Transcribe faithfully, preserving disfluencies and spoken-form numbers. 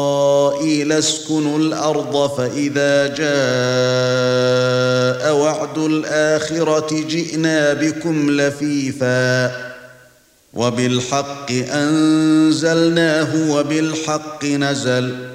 إسرائيل اسكنوا الأرض فإذا جاء وعد الآخرة جئنا بكم لفيفا وبالحق أنزلناه وبالحق نزل